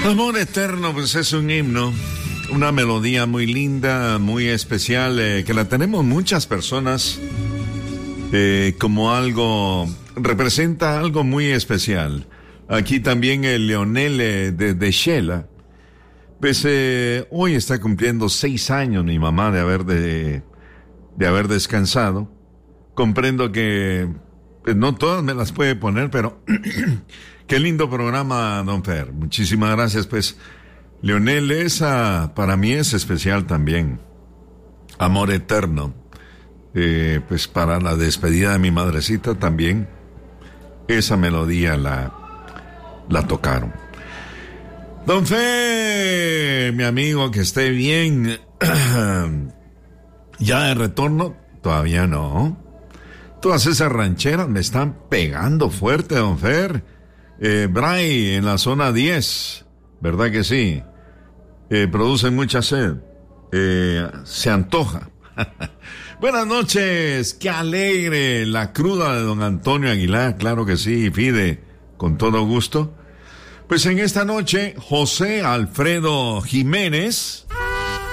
Amor eterno, pues es un himno, una melodía muy linda, muy especial, que la tenemos muchas personas como algo, representa algo muy especial. Aquí también el Leonel de Shela, pues hoy está cumpliendo 6 años mi mamá de haber descansado. Comprendo que pues, no todas me las puede poner, pero qué lindo programa, don Fer. Muchísimas gracias, pues. Leonel, esa para mí es especial también. Amor eterno. Pues para la despedida de mi madrecita también, esa melodía la tocaron. Don Fer, mi amigo, que esté bien. ¿Ya de retorno? Todavía no. Todas esas rancheras me están pegando fuerte, don Fer. Bray, en la zona 10, ¿verdad que sí? Producen mucha sed. Se antoja. Buenas noches, qué alegre la cruda de don Antonio Aguilar, claro que sí, Fide, con todo gusto. Pues en esta noche, José Alfredo Jiménez